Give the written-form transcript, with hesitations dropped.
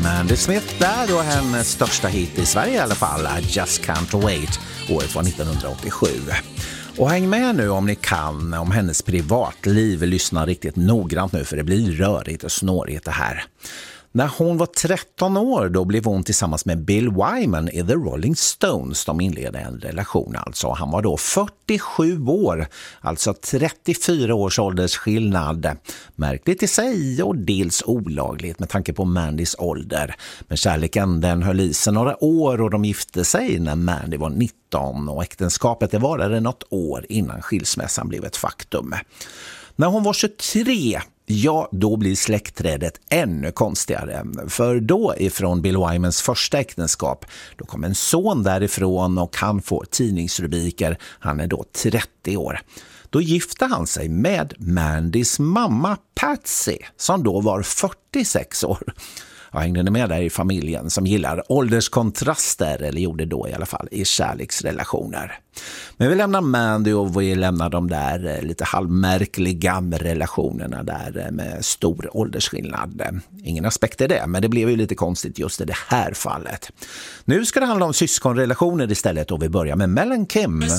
Mandy Smith där och hennes största hit i Sverige i alla fall, I Just Can't Wait. Året var 1987. Och häng med nu om ni kan om hennes privatliv. Lyssna riktigt noggrant nu för det blir rörigt och snårigt det här. När hon var 13 år då blev hon tillsammans med Bill Wyman i The Rolling Stones. De inledde en relation alltså. Han var då 47 år, alltså 34 års åldersskillnad. Märkligt i sig och dels olagligt med tanke på Mandys ålder. Men kärleken den höll i sig några år och de gifte sig när Mandy var 19 och äktenskapet det varade något år innan skilsmässan blev ett faktum. När hon var 23, ja då blir släktträdet ännu konstigare. För då ifrån Bill Wymans första äktenskap, då kom en son därifrån och han får tidningsrubriker. Han är då 30 år. Då gifte han sig med Mandys mamma Patsy som då var 46 år. Jag hängde ni med där i familjen som gillar ålderskontraster, eller gjorde då i alla fall i kärleksrelationer. Men vi lämnar Mandy och vi lämnar de där lite halvmärkliga relationerna där med stor åldersskillnad. Ingen aspekt är det, men det blev ju lite konstigt just i det här fallet. Nu ska det handla om syskonrelationer istället och vi börjar med Mel and Kim.